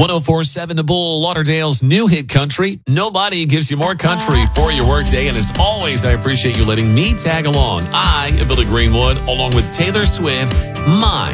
104.7 The Bull, Lauderdale's new hit country. Nobody gives you more country for your workday. And as always, I appreciate you letting me tag along. I am Billy Greenwood, along with Taylor Swift, Mine.